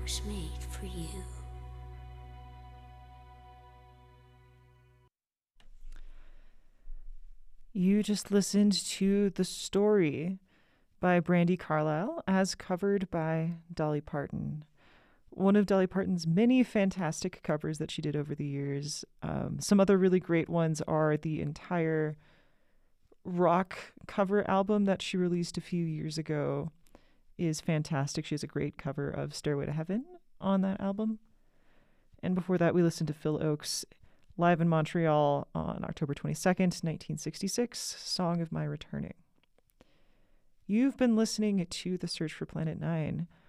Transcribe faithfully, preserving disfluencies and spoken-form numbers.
was made for you. You just listened to The Story by Brandi Carlile as covered by Dolly Parton. One of Dolly Parton's many fantastic covers that she did over the years. Um, some other really great ones are the entire rock cover album that she released a few years ago is fantastic. She has a great cover of Stairway to Heaven on that album. And before that, we listened to Phil Ochs live in Montreal on October twenty-second, nineteen sixty-six, Song of My Returning. You've been listening to The Search for Planet Nine.